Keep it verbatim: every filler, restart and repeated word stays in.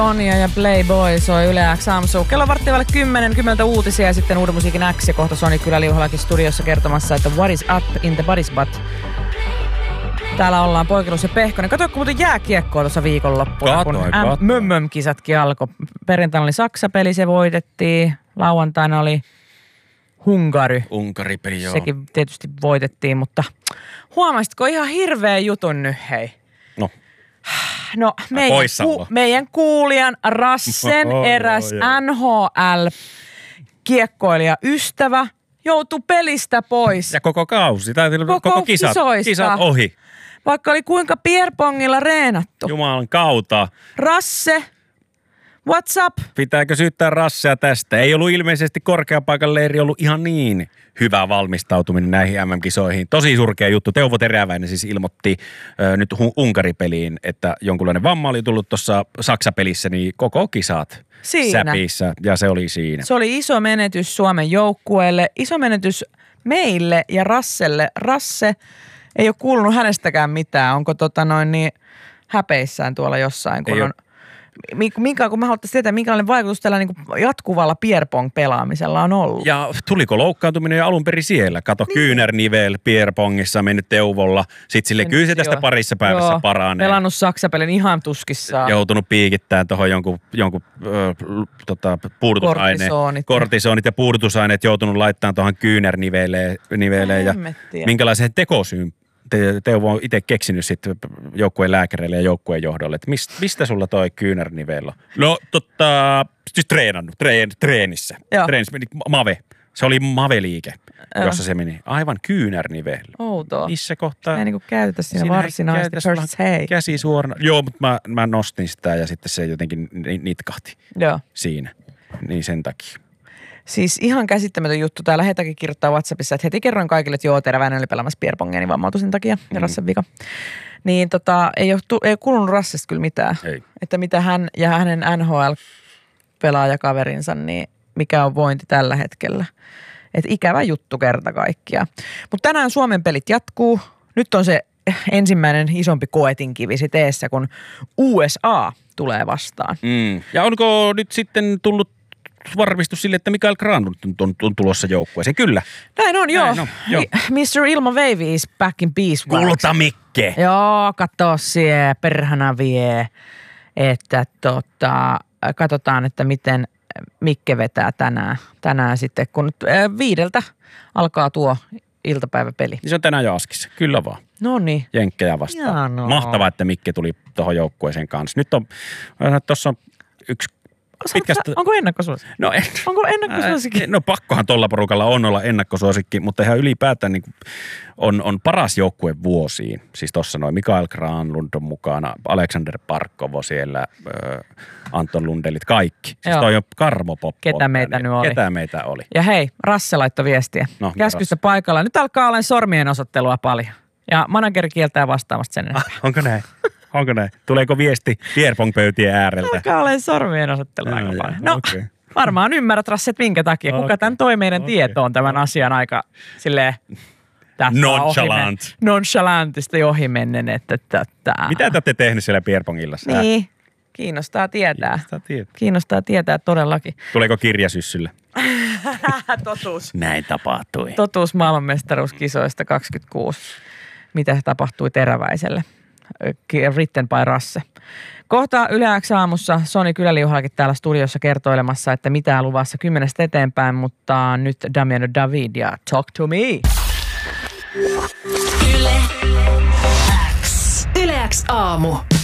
Sonia ja Playboy soi Yle X aamussa. Kello varttivalle kymmenen, kymmeneltä uutisia ja sitten Uuden musiikin X ja kohta Soni Kylä-Liuhalakin studiossa kertomassa, että what is up in the body's butt. Täällä ollaan Poikelus ja Pehkonen. Katoiko muuten jääkiekkoa tuossa viikonloppuna, kun M-M-kisatkin alkoi. Perjantaina oli Saksa-peli, se voitettiin. Lauantaina oli Unkari. Unkari-peli, joo. Sekin tietysti voitettiin, mutta huomasitko ihan hirveä jutun nyt, hei? No. No, meidän, ku, meidän kuulijan Rassen oh, eräs oh, oh. N H L-kiekkoilija ystävä joutui pelistä pois. Ja koko kausi, tai koko, koko kisat, kisoista. kisat ohi. Vaikka oli kuinka pierpongilla reenattu. Jumalan kautta. Rasse, what's up? Pitääkö syyttää Rassea tästä? Ei ollut ilmeisesti korkeapaikan leiri ollut ihan niin hyvä valmistautuminen näihin M M-kisoihin. Tosi surkea juttu. Teuvo Teräväinen siis ilmoitti ö, nyt hu- Unkari-peliin, että jonkunlainen vamma oli tullut tuossa Saksa-pelissä, niin koko kisat siinä. Säpissä, ja se oli siinä. Se oli iso menetys Suomen joukkueelle, iso menetys meille ja Rasselle. Rasse ei ole kuulunut hänestäkään mitään. Onko tota noin niin häpeissään tuolla jossain, kun ei on... Minkä, kun mä haluaisin tietää, minkälainen vaikutus tällä niin kuin jatkuvalla pierpong-pelaamisella on ollut. Ja tuliko loukkaantuminen jo alun perin siellä? Kato, niin. Kyynärnivel pierpongissa mennyt Teuvolla. Sitten sille kyllä se tästä parissa päivässä joo, paranee. Pelannut Saksapelin ihan tuskissaan. Joutunut piikittämään tuohon jonkun, jonkun ö, tota, puudutusaineen. Kortisonit. Kortisonit ja puudutusaineet joutunut laittamaan tuohon kyynärniveleen. Ja minkälaisen tekosyyn Teuvo on itse keksinyt sitten joukkueen lääkäreille ja joukkueen johdolle, että mistä, mistä sulla toi kyynärnivel on? No totta, siis treenannut, treen, treenissä. Treenissä meni Mave. Se oli Mave-liike, Joo. jossa se meni. Aivan kyynärnivel. Outoa. Missä kohtaa? Ei niinku käytä siinä varsinaisesti first hey. Käsi suorana. Joo, mutta mä, mä nostin sitä ja sitten se jotenkin nitkahti Joo. siinä. Niin sen takia. Siis ihan käsittämätön juttu. Täällä Hetakin kirjoittaa WhatsAppissa, että heti kerroin kaikille, että joo, Teräväinen oli pelaamassa pierpongia, niin vammautui sen takia ja mm. Rassen vika. Niin tota, ei ole, ei ole kuulunut Rassesta kyllä mitään. Ei. Että mitä hän ja hänen N H L-pelaajakaverinsa, niin mikä on vointi tällä hetkellä. Että ikävä juttu kerta kaikkiaan. Mutta tänään Suomen pelit jatkuu. Nyt on se ensimmäinen isompi koetinkivi sit eessä, kun U S A tulee vastaan. Mm. Ja onko nyt sitten tullut varmistus sille, että Mikael Granlund on, on, on tulossa joukkueeseen. Kyllä. Näin on, joo. Näin on, joo. mister Ilma Veivi is back in Beeswax. Kulta Mikke. Joo, kato sie, perhana vie. Että tota, katsotaan, että miten Mikke vetää tänään, tänään sitten, kun viideltä alkaa tuo iltapäiväpeli. Se on tänään jo Askissa, kyllä vaan. No niin. Jenkkejä vastaan. Jano. Mahtavaa, että Mikke tuli tuohon joukkueeseen kanssa. Nyt on, tuossa on yksi pitkästä... Onko ennakkosuosikki? No en. Onko ennakkosuosikki? No pakkohan tuolla porukalla on olla ennakkosuosikki, mutta ihan ylipäätään niin on, on paras joukkue vuosiin. Siis tuossa noin Mikael Granlund on mukana, Alexander Barkov siellä, äh, Anton Lundelit, kaikki. Siis toi on Karmo Poppo. Ketä meitä nyt oli. Ketä meitä oli. Ja hei, Rasse laittoi viestiä. No, käskystä paikalla. Nyt alkaa olla sormien osoittelua paljon. Ja manageri kieltää vastaamasta sen. Ah, onko näin? Onko näin? Tuleeko viesti pierpongpöytien ääreltä? Alkaa olen sormien osoittelua aika paljon. No, okay. Varmaan ymmärrät, Rasse, että minkä takia. Kuka okay. tämän toi meidän okay. tietoon tämän okay. asian aika silleen... Nonchalant. Nonchalantista ohimennen, että tätä. Mitä te olette tehnyt siellä pierpongillassa? Niin, kiinnostaa tietää. Kiinnostaa tietää. Kiinnostaa tietää todellakin. Tuleeko kirja syssyllä? Totuus. Näin tapahtui. Totuus maailmanmestaruuskisoista kaksikymmentäkuusi. Mitä tapahtui Teräväiselle? Written by Rasse. Kohta Yle X aamussa Soni Kylä-Liuhalakin täällä studiossa kertoilemassa, että mitä luvassa kymmenestä eteenpäin, mutta nyt Damiano David ja Talk to Me. Yle X. Yle X aamu.